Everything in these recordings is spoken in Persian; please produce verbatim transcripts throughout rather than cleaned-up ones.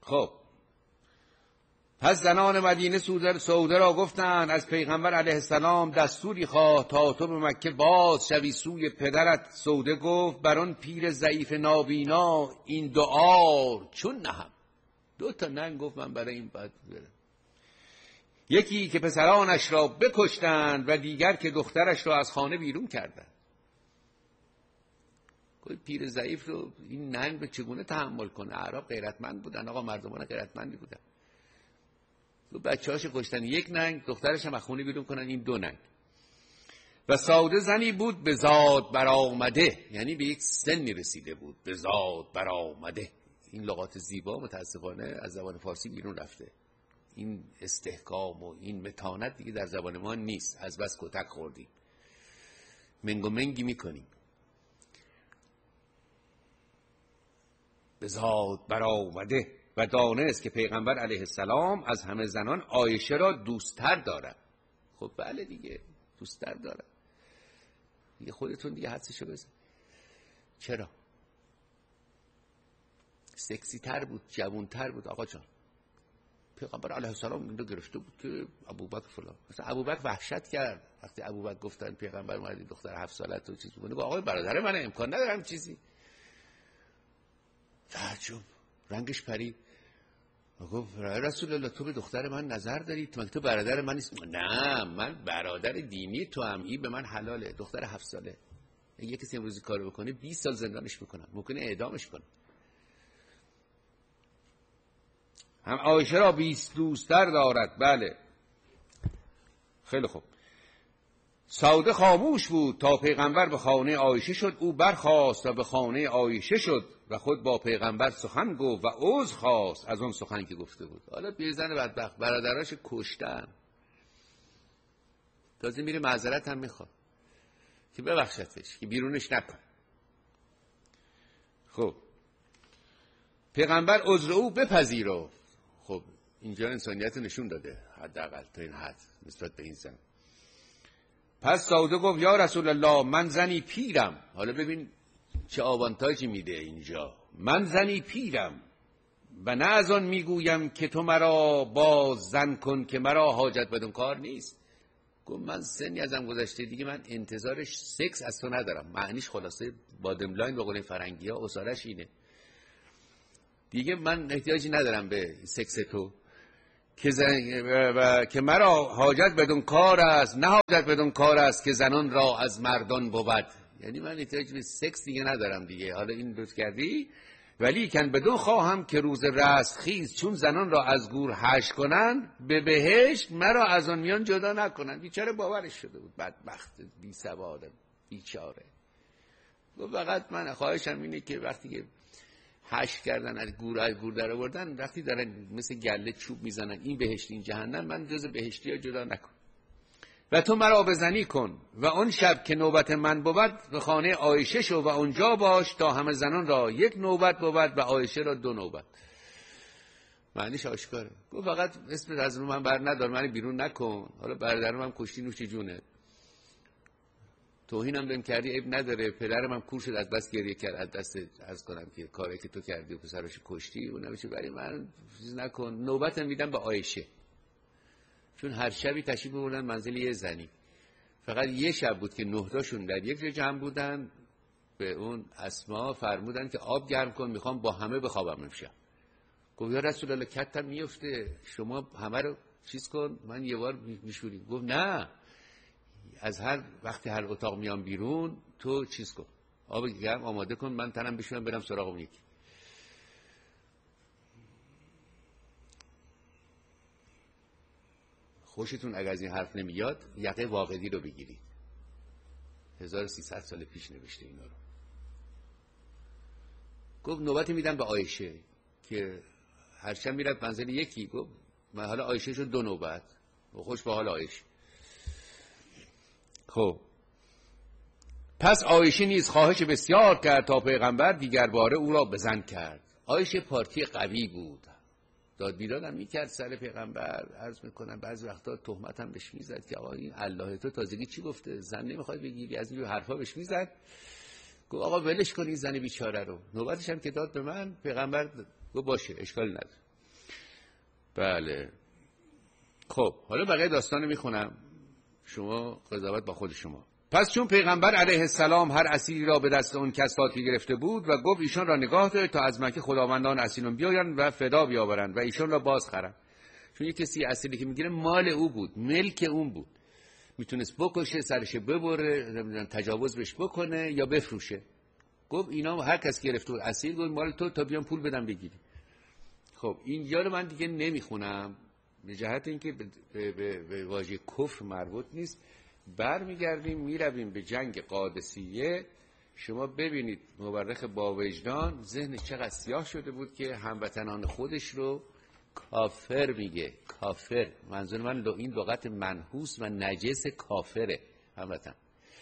خب پس زنان مدینه سوده را گفتند از پیغمبر علیه السلام دستوری خواه تا تو به مکه باز شوی سوی پدرت. سوده گفت بر آن پیر ضعیف نابینا این دعا چون نهم. دو تا ننگ گفت من برای این بد برم. یکی که پسرانش را بکشتند و دیگر که دخترش را از خانه بیرون کردند. کوئی پیر ضعیف رو این ننگ به چگونه تحمل کنه؟ اعراب غیرتمند بودن آقا، مردمان غیرتمندی بودن. تو بچه‌هاش کشتن یک ننگ، دخترش هم از خونه بیرون کنن این دو ننگ. و سوده زنی بود به زاد برآمده، یعنی به یک سنی رسیده بود. به زاد برآمده، این لغات زیبا متاسفانه از زبان فارسی بیرون رفته. این استحکام و این متانت دیگه در زبان ما نیست، از بس کتک خوردیم، منگ و منگی میکنیم. به زاد برآمده و دانست که پیغمبر علیه السلام از همه زنان عایشه را دوستتر دارد. خب بله دیگه دوستتر دارد دیگه، خودتون دیگه حدسشو بزن. چرا؟ سکسی تر بود، جوان تر بود. آقا جان پیغمبر علیه السلام اینو گرفته بود که ابوبکر فلان، مثلا ابوبکر وحشت کرد وقتی ابوبکر گفتن پیغمبر اومد دختر هفت سالت و چیز بکنه. آقای برادر من امکان ندارم چیزی. تعجب رنگش پرید. گفت رسول الله تو به دختر من نظر داری؟ تو تو برادر من نیست؟ نه من برادر دینی تو هم، این به من حلاله. دختر هفت ساله اگه کسی امروزی کارو بکنه بیست سال زندانش میکنن، ممکنه اعدامش کنن. هم عایشه را بیست دوستتر دارد. بله خیلی خوب. سوده خاموش بود تا پیغمبر به خانه عایشه شد. او برخاست و به خانه عایشه شد و خود با پیغمبر سخن گفت و عذر خواست از اون سخن که گفته بود. حالا پیرزن بدبخت برادراش کشتن، تازه میره معذرت هم میخواد که ببخشتش، که بیرونش نکن. خب پیغمبر عذر او بپذیرفت. خب اینجا انسانیت نشون داده حداقل تا این حد نسبت به این زن. پس سوده گفت یا رسول الله من زنی پیرم. حالا ببین چه آوانتاژی میده اینجا. من زنی پیرم و نه از آن میگویم که تو مرا باز زن کن که مرا حاجت بدون کار نیست. گفت من سنی ازم گذشته دیگه، من انتظارش سکس از تو ندارم. معنیش خلاصه بادم لاین به قول فرنگی ها اصالش اینه دیگه، من احتیاجی ندارم به سکس تو که زن... و... که مرا حاجت بدون کار است، نه حاجت بدون کار است که زنان را از مردان بود. یعنی من احتیاج به سکس دیگه ندارم دیگه. حالا این درست کردی ولی کن بدون خواهم که روز رستخیز چون زنان را از گور حش کنن به بهشت مرا از آن میان جدا نکنن. بیچاره باورش شده بود، بدبخت بی سواد بیچاره. و فقط من خواهشم اینه که وقتی که حش کردن از گور از گور در آوردن، وقتی دارن مثل گله چوب میزنن این بهشت این جهنم، من جز بهشتی ها جدا نکن. و تو مرا بزنی کن و اون شب که نوبت من بود به خانه عایشه شو و اونجا باش تا همه زنان را یک نوبت بود و عایشه را دو نوبت. معنیش آشکاره. گفت فقط اسم از رو من بر ندار، من بیرون نکن. حالا برادرم هم کشتی نوش جونه، توهینم بهم کردی عیب نداره. پدرم هم کور شد از بس گریه کرد از دست عرض کنم که کاری که تو کردی و پسرش کشتی اونم چه برای من چیز نکن. نوبتم میدم به عایشه، چون هر شبی تشریف می‌بردن منزل یه زنی. فقط یه شب بود که نه تاشون در یک جا جمع بودن، به اون اسما فرمودن که آب گرم کن میخوام با همه بخوابم امشب. گفت یا رسول الله کتم میفته، شما همه رو چیز کن من یه بار میشوریم. گفت نه، از هر وقتی هر اتاق میام بیرون تو چیز کن، آب گرم آماده کن، من تنم بشورم برم سراغ اون یکی. خوشتون اگر از این حرف نمیاد یقه واقعی رو بگیرید. هزار و سیصد سال پیش نوشته اینا رو. گفت نوبتی میدم به عایشه که هر شب میرفت منزل یکی. گفت من حالا عایشه شد دو نوبت و خوش به حال عایشه. خب پس عایشه نیز خواهش بسیار کرد تا پیغمبر دیگر باره او را بزن کرد. عایشه پارتی قوی بود، داد بیداد هم میکرد سر پیغمبر. عرض میکنم بعضی وقتا تهمت هم بهش میزد که آقا این الله تو تازگی چی گفته، زن نمیخواد بگیری، از این حرفا بهش میزد. گفت آقا ولش کن این زن بیچاره رو. نوبتش هم که داد به من، پیغمبر گفت باشه اشکال نداره. بله. خب حالا بقیه داستان میخونم، شما قضاوت با خود شما. پس چون پیغمبر علیه السلام هر اسیری را به دست اون کس فاتی گرفته بود و گفت ایشان را نگاه دارید تا از مکه خداوندان اسیران بیایند و فدا بیاورند و ایشان را باز خرند. چون یک کسی اسیری که میگیره مال او بود، ملک اون بود، میتونست بکشه، سرش ببره، نمیدونم تجاوز بهش بکنه یا بفروشه. گفت اینا هر کس گرفته بود اسیر، گفت مال تو تا بیان پول بدم بگیری. خب اینجا رو من دیگه نمیخونم به جهت اینکه به, به, به, به واژه کفر مربوط نیست. برمیگردیم میرویم به جنگ قادسیه. شما ببینید مورخ با وجدان ذهنش چقدر سیاه شده بود که هموطنان خودش رو کافر میگه. کافر، منظور من این لغت منحوس و نجس کافره هموطن.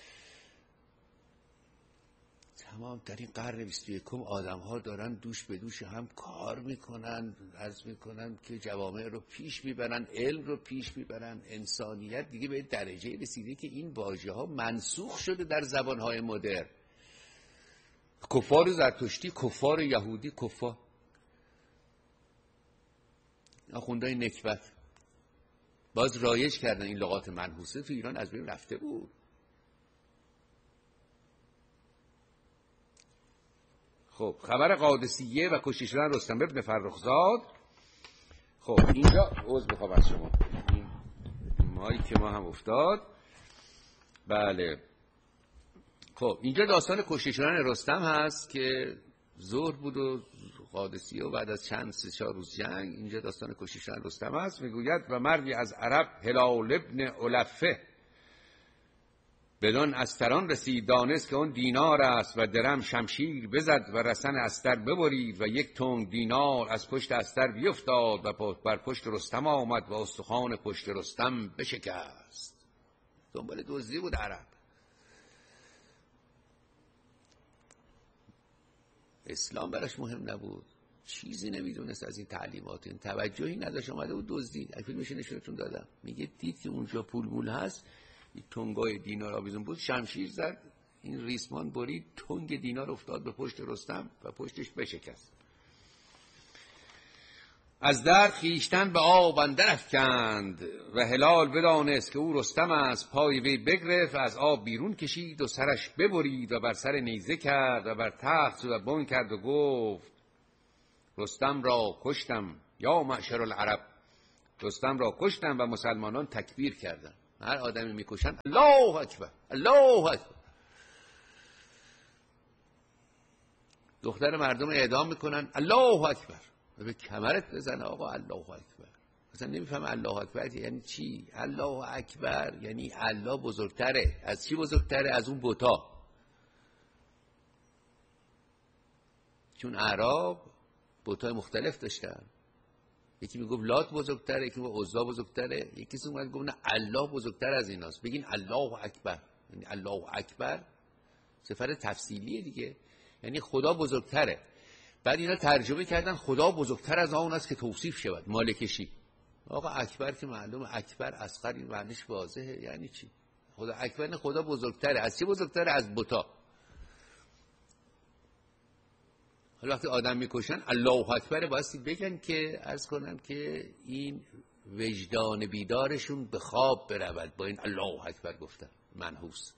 تمام در این قرن بیست و یکم آدم ها دارن دوش به دوش هم کار میکنن، عرض میکنن که جوامع رو پیش میبرن، علم رو پیش میبرن، انسانیت دیگه به درجه رسیده که این واژه ها منسوخ شده در زبان های مدرن. کفار زرتشتی، کفار یهودی، کفار آخوندهای نکبت باز رایج کردن این لغات منحوسه. تو ایران از بین رفته بود. خب خبر قادسیه و کشته شدن رستم ابن فرخزاد. خب اینجا عذر میخوام از شما، این مایی که ما هم افتاد. بله. خب اینجا داستان کشته شدن رستم هست که ظهر بود و قادسیه و بعد از چند سه چهار روز جنگ اینجا داستان کشته شدن رستم هست. میگوید و مردی از عرب هلال ابن علفه بدان استران رسید، دانست که اون دینار است و درم شمشیر بزد و رسن استر ببرید و یک تنگ دینار از پشت استر بیفتاد و بر پشت رستم آمد و استخوان پشت رستم بشکست. دنبال دزدی بود عرب. اسلام براش مهم نبود، چیزی نمیدونست از این تعلیمات، این توجهی نداشت، اومده بود دزدی. فیلمش نشونتون دادم، میگه دید که اونجا پول مول هست، این تنگای دینار آویزون بود، شمشیر زد، این ریسمان برید، تنگ دینار افتاد به پشت رستم و پشتش بشکست. از درد خیشتن به آب اندر افکند و هلال بدانست که او رستم است. پای وی بگرفت و از آب بیرون کشید و سرش ببرید و بر سر نیزه کرد و بر تخت و بن کرد و گفت رستم را کشتم یا معشر العرب. رستم را کشتم و مسلمانان تکبیر کردند. هر آدمی میکشن الله اکبر الله اکبر. دختر مردم اعدام میکنن الله اکبر. به کمرت بزنه آقا الله اکبر. مثلا نمیفهم الله اکبر یعنی چی. الله اکبر یعنی الله بزرگتره. از چی بزرگتره؟ از اون بتا. چون اعراب بتای مختلف داشتن، یکی میگفت لات بزرگتره، یکی میگفت عزا بزرگتره، یکی اومد گفت نه الله بزرگتر از ایناست، بگین الله اکبر. یعنی الله اکبر صفت تفصیلیه دیگه، یعنی خدا بزرگتره. بعد اینا ترجمه کردن خدا بزرگتر از آن است که توصیف شود، مالکشی. آقا اکبر که معلومه، اکبر اصغر این معنیش واضحه. یعنی چی؟ خدا اکبر نه خدا بزرگتره. از چی بزرگتره؟ از بتا. حالا وقتی آدم میکشن الله اکبر، بایستی بگن که عرض کنن که این وجدان بیدارشون به خواب برود با این الله اکبر گفتن منحوس.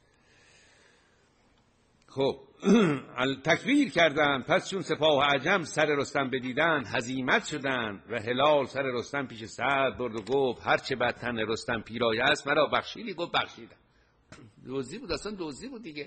خب تکبیر کردن. پس چون سپاه عجم سر رستم بدیدن هزیمت شدن و هلال سر رستم پیش سعد برد و گفت هرچه بر تن رستم پیرایه است مرا بخشیدی؟ گفت بخشیدم. دزدی بود، اصلا دزدی بود دیگه.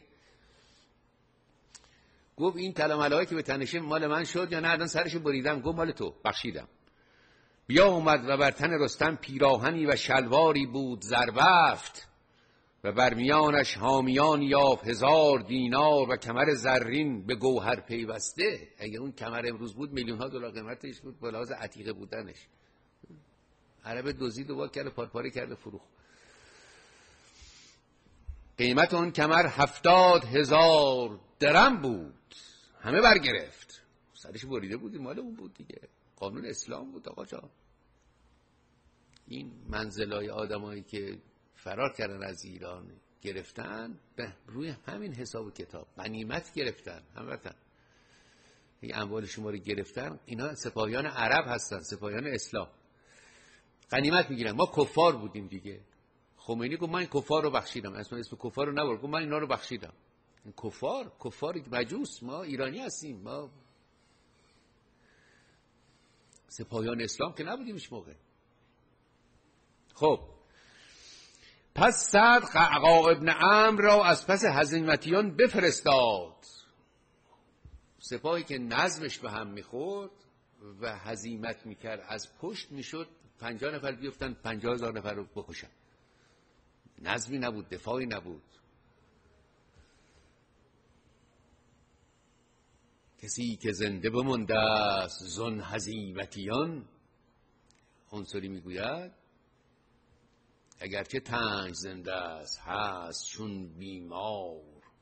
گفت این طلا ملایی که به تنشه مال من شد یا نه؟ الان سرشو بریدم. گفت مال تو، بخشیدم. بیا اومد و بر تن رستم پیراهنی و شلواری بود زربفت و بر میانش حامیان یافت هزار دینار و کمر زرین به گوهر پیوسته. اگه اون کمر امروز بود میلیون ها دلار قیمتش بود به لحاظ عتیقه بودنش. عرب دزدید و کرده پارپاره کرده فروخت. قیمت اون کمر هفتاد هزار درم بود. همه برگرفت. سرش بریده بودی، مال اون بود دیگه. قانون اسلام بود آقا جان. این منزلای آدمایی که فرار کردن از ایران گرفتن به روی همین حساب و کتاب غنیمت گرفتن. هموطن این اموال شما رو گرفتن، اینا سپاهیان عرب هستن، سپاهیان اسلام. غنیمت میگیرن. ما کفار بودیم دیگه. خمینی گفت من این کفار رو بخشیدم، اصلا اسم کفار رو نبرد، گفت من اینا رو بخشیدم. این کفار کفار مجوس، ما ایرانی هستیم، ما سپاهیان اسلام که نبودیم هیچ موقع. خب پس سعد قعقاع ابن عمرو را از پس هزیمتیان بفرستاد، سپاهی که نظمش به هم میخورد و هزیمت میکرد از پشت میشد پنجاه نفر بیفتن پنجاه هزار نفر رو بکشن. نظمی نبود، دفاعی نبود. کسی که زنده بمانده است زن هزیمتیان، عنصری میگوید اگرچه تنگ زنده است هست چون بیمار،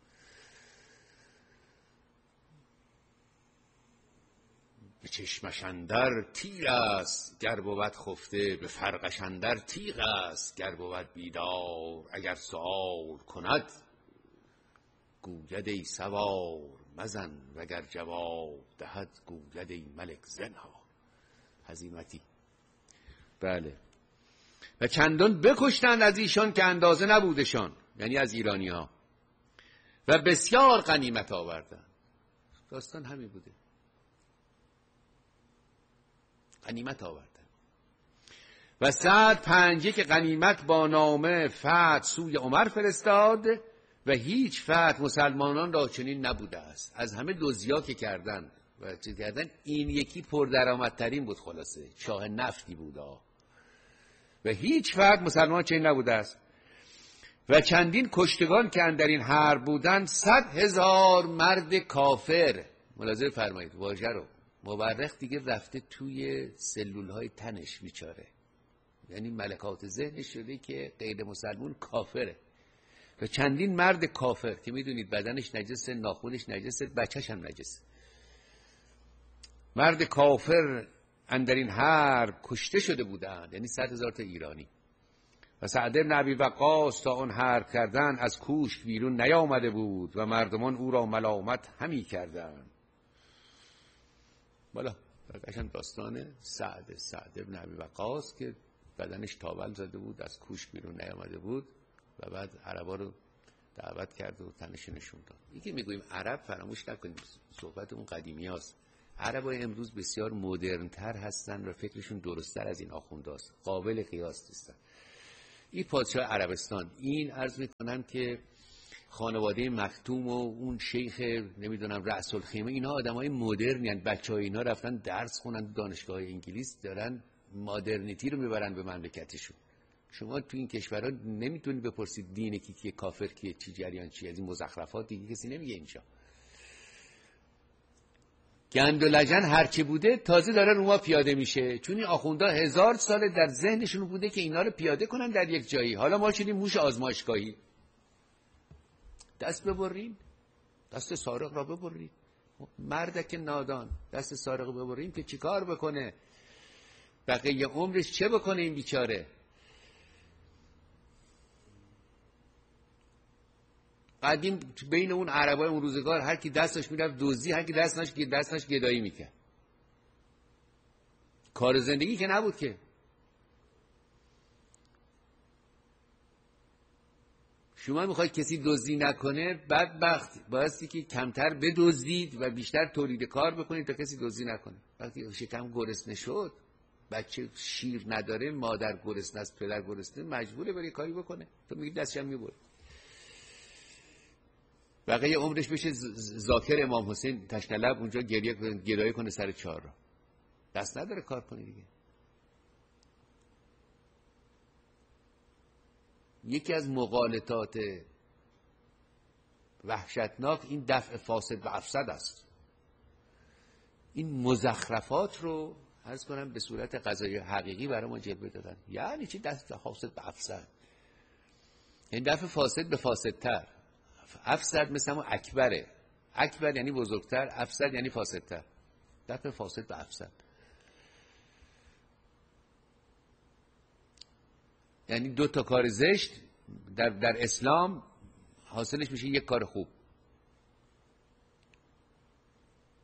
به چشمش اندر تیر است گر بود خفته، به فرقش اندر تیغ است گر بود بیدار. اگر سؤال کند گوید ای سوار مزن، وگر جواب دهد گوید ای ملک زنها. هزیمتی. بله. و چندان بکشتند از ایشان که اندازه نبودشان، یعنی از ایرانی ها، و بسیار غنیمت آوردند. داستان همین بوده، غنیمت آوردند. و سعد پنج یک غنیمت با نامه فتح سوی عمر فرستاد و هیچ فتح مسلمانان را چنین نبوده است. از همه دزدیا که کردن و چیز کردن، این یکی پردرآمدترین بود. خلاصه شاه نفتی بود و هیچ فتح مسلمان چنین نبوده است. و چندین کشتگان که اندر این حرب بودند، صد هزار مرد کافر. ملاحظه فرمایید واژه رو. مورخ دیگه رفته توی سلول های تنش بیچاره، یعنی ملکات ذهنش شده که غیر مسلمون کافره. و چندین مرد کافر که میدونید بدنش نجسه، ناخونش نجسه، بچهش هم نجسه. مرد کافر اندر این حرب کشته شده بودند، یعنی صد هزار تا ایرانی. و سعد بن ابی وقاص تا آن حرب کردن از کوشک بیرون نیامده بود و مردمان او را ملامت همی کردند. بالا قشنگ داستان سعد سعد بن ابی وقاص که بدنش تاول زده بود، از کوشک بیرون نیامده بود و بعد عربا رو دعوت کرد و تنش نشون داد. این که میگوییم عرب، فراموش نکنیم صحبت اون قدیمی هست. عربای امروز بسیار مدرن تر هستن و فکرشون درست‌تر از این آخونداست، قابل قیاس نیستن. این پادشاه عربستان، این عرض میکنم که خانواده مختوم و اون شیخ نمیدونم رأس الخیمه، اینا آدمای مدرنی ان. بچهای اینا رفتن درس خوندن دانشگاه انگلیس، دارن مدرنیتی رو میبرن به مملکتشون. شما تو این کشورها نمیتونید بپرسید دین کی کیه، کافر کیه، چی جریان چیه. از این مزخرفات دیگه کسی نمیگه اینجا. گند و لجن هرچی بوده تازه داره رو ما پیاده میشه، چون این آخوندا هزار ساله در ذهنشون بوده که اینا رو پیاده کنن در یک جایی. حالا ما شدیم موش آزمایشگاهی. دست ببرین، دست سارق را ببرین. مردک نادان دست سارق ببرین که چیکار بکنه؟ بقیه عمرش چه بکنه این بیچاره؟ قدیم بین اون عربای اون روزگار هر کی دستش میرفت دزدی، هر کی دستش دستش گدایی میکرد. کار زندگی که نبود که. شما میخواید کسی دزدی نکنه، بدبخت بایستی که کمتر بدزدید و بیشتر تولید کار بکنید تا کسی دزدی نکنه. وقتی شکم گرسنه شد، بچه شیر نداره، مادر گرسنه است، پدر گرسنه، مجبوره بره کاری بکنه. تو میگی دستش هم میبره. بقیه عمرش بشه ذاکر امام حسین تشنلب اونجا گریه کنه، گدایی کنه سر چهار را. دست نداره کار کنه دیگه. یکی از مغالطات وحشتناک این دفع فاسد و افسد است. این مزخرفات رو عرض کنم به صورت قضایی حقیقی برای ما جلوه دادن. یعنی چی دفع فاسد و افسد؟ این دفع فاسد به فاسدتر. افسد مثل همون اکبره. اکبر یعنی بزرگتر، افسد یعنی فاسدتر. دفع فاسد و افسد یعنی دو تا کار زشت در, در اسلام حاصلش میشه یک کار خوب.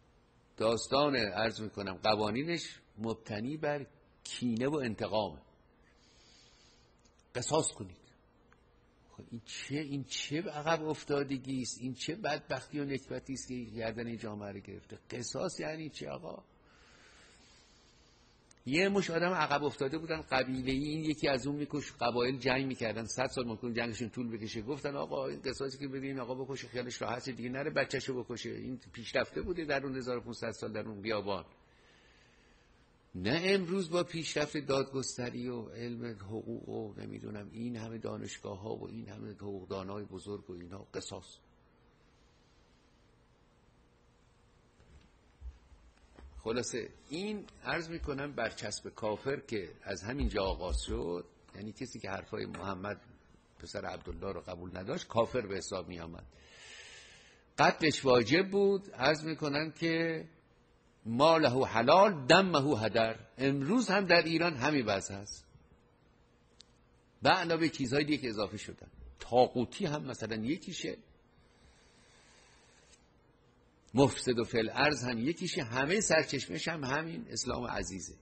داستان عرض میکنم قوانینش مبتنی بر کینه و انتقام. قصاص کنید. خب این چه این چه عقب افتادگی است، این چه بدبختی و نکبتی است که گردن این جامعه رو گرفته. قصاص یعنی چه آقا؟ یه مش آدم عقب افتاده بودن قبیله ای، این یکی از اون میکش، قبایل جنگ میکردن، صد سال ممکن جنگشون طول بکشه، گفتن آقا این قصاصی که بدین آقا بکشه خیالش راحت دیگه، نره بچه‌شو بکشه. این پیشرفته بوده در اون هزار و پانصد سال در اون بیابان. نه امروز با پیشرفت دادگستری و علم حقوق و نمیدونم این همه دانشگاه ها و این همه حقوقدانای بزرگ و اینا قصاص. خلاصه این عرض میکنم برچسب کافر که از همین جا آغاز شد، یعنی کسی که حرفای محمد پسر عبدالله رو قبول نداشت کافر به حساب می آمد. قتلش واجب بود. عرض میکنن که ماله حلال دمه هدر. امروز هم در ایران همین وضع هست، به علاوه چیزهای دیگه که اضافه شدن. طاغوتی هم مثلا یکیشه، مفسد و فی الارض هم یکیشه، همه سرچشمش هم همین اسلام عزیزه.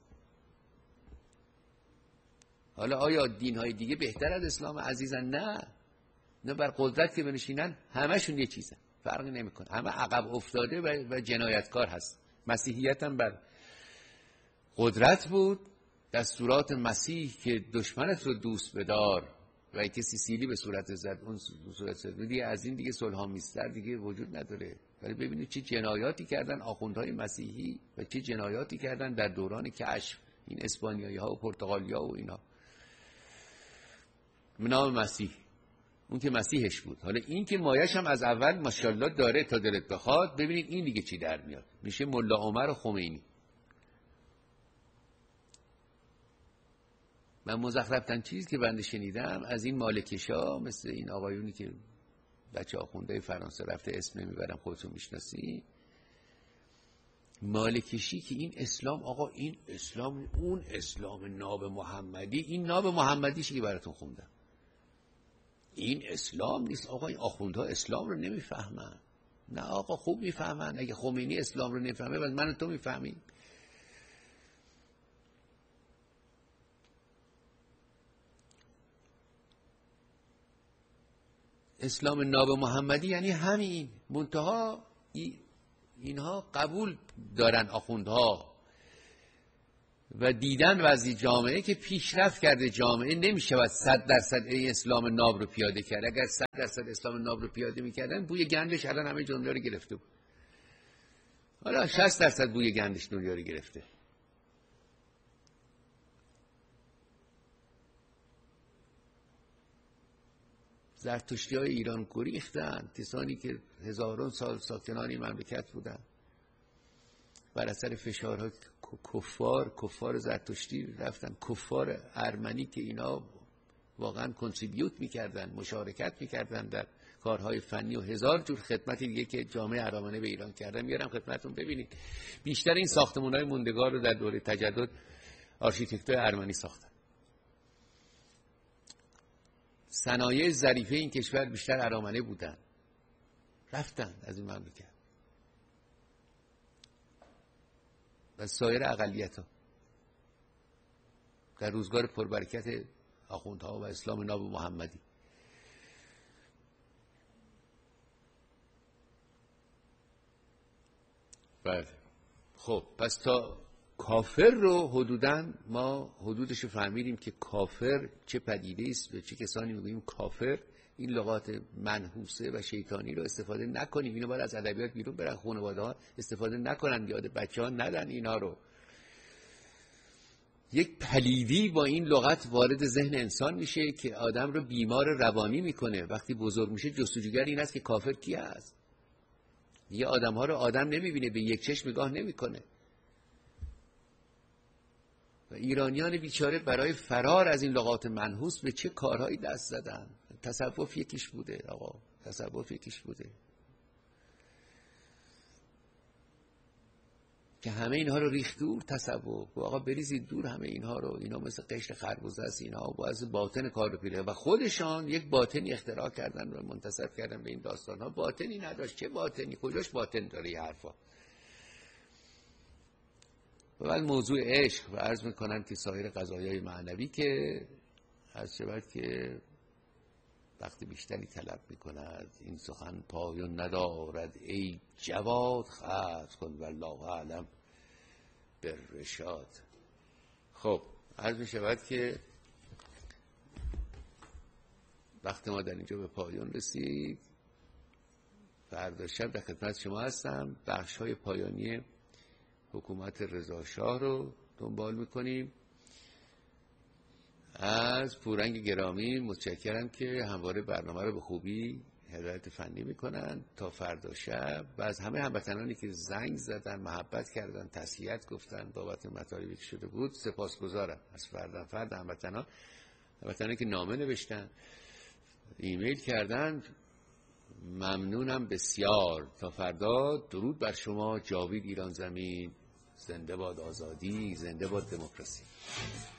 حالا آیا دینهای دیگه بهتر از اسلام عزیزن؟ نه، نه، بر قدرت که بنشینن همشون یه چیزن، فرقی نمیکنه، همه عقب افتاده و, و جنایتکار هست. مسیحیت هم بر قدرت بود، دستورات مسیح که دشمنت رو دوست بدار و کسی سیلی به صورت زد اون صورت زد دیگه، از این دیگه صلح‌آمیزتر دیگه وجود نداره. ولی ببینید چه جنایاتی کردن آخوندهای مسیحی و چه جنایاتی کردن در دوران کشف این اسپانیایی ها و پرتغالی ها و اینا به نام مسیح. اون که مسیحش بود. حالا این که مایش هم از اول ماشاءالله داره تا دلت بخواد. ببینید این دیگه چی در میاد، میشه ملا عمر و خمینی. من مزخرفتن چیزی که بنده شنیدم از این مالکشا، مثل این آقایونی که بچه آخونده فرانسه رفته اسم نمیبرم خودتون میشناسی، مالکشی که این اسلام آقا این اسلام اون اسلام ناب محمدی، این ناب محمدیشی که براتون خوندم این اسلام نیست آقا. این آخوندها اسلام رو نمیفهمن. نه آقا خوب میفهمن. اگه خمینی اسلام رو نمیفهمه بعد من و تو میفهمیم. اسلام ناب محمدی یعنی همین. منتها اینها قبول دارن آخوندها و دیدن وضعی جامعه که پیشرفت کرده، جامعه نمیشه و صد درصد این اسلام ناب رو پیاده کرد. اگر صد درصد اسلام ناب رو پیاده میکردن بوی گندش الان همه دنیا رو گرفته بود. حالا شصت درصد بوی گندش دنیا رو گرفته. زرتشتی های ایران گریختن، کسانی که هزاران سال ساکنان این مملکت بودن بر اثر فشارهای کفار کفار زرتشتی رفتن. کفار ارمنی که اینا واقعا کنتریبیوت میکردن، مشارکت میکردن در کارهای فنی و هزار جور خدمت دیگه که جامعه ارامنه به ایران کردن. میارم خدمتتون ببینید بیشتر این ساختمان‌های موندگار رو در دوره تجدد آرشیتکت‌های ارمنی ساختن. صنایع ظریفه این کشور بیشتر ارامنه بودن، رفتن از این مملکت و سایر اقلیت‌ها در روزگار پربرکت آخوندها و اسلام ناب محمدی. بله خب پس تا کافر رو حدوداً ما حدودش رو فهمیدیم که کافر چه پدیده است و چه کسانی میگوییم کافر. این لغات منحوسه و شیطانی رو استفاده نکنیم. اینو باید از ادبیات بیرون برن، خانواده ها استفاده نکنن، یاد بچه ها ندن اینا رو. یک پلیدی با این لغت وارد ذهن انسان میشه که آدم رو بیمار روانی میکنه. وقتی بزرگ میشه جستجوگر این است که کافر کی است. یه آدم ها رو آدم نمیبینه، به یک چشم نگاه نمیکنه. و ایرانیان بیچاره برای فرار از این لغات منحوس به چه کارهایی دست زدن. تصوف یکیش بوده آقا، تصوف یکیش بوده که همه اینها رو ریخت دور. تصوف آقا بریزید دور همه اینها رو، اینا مثل قشر خربزه است، اینها باز باطن کار رو پیله و خودشان یک باطنی اختراع کردن و منتسب کردن به این داستان ها. باطنی نداشت. چه باطنی؟ کجاش باطن داره یه حرفا؟ و بعد موضوع عشق و عرض میکنم که سایر قضایای معنوی که از شود که وقت بیشتری طلب می کند. این سخن پایان ندارد ای جواد، ختم کن والله اعلم بالرشاد. خب عرض می شود که وقت ما در اینجا به پایان رسید. فردا شب در خدمت شما هستم. بخش های پایانی حکومت رضا شاه رو دنبال میکنیم. از پورنگ گرامی متشکرم که همواره برنامه رو به خوبی هدایت فنی میکنن. تا فردا شب و از همه هموطنانی که زنگ زدن، محبت کردن، تسلیت گفتن بابت مطالبی که شده بود سپاسگزارم. از فردا فرد هموطنان هموطنانی که نامه نوشتن، ایمیل کردن، ممنونم بسیار. تا فردا درود بر شما. جاوید ایران زمین. زنده باد آزادی، زنده باد دموکراسی.